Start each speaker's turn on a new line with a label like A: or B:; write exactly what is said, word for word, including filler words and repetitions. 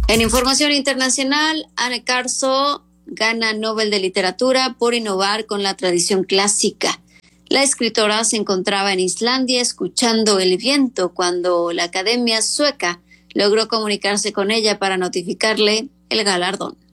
A: En información internacional, Anne Carso gana Nobel de Literatura por innovar con la tradición clásica. La escritora se encontraba en Islandia escuchando el viento cuando la Academia Sueca logró comunicarse con ella para notificarle el galardón.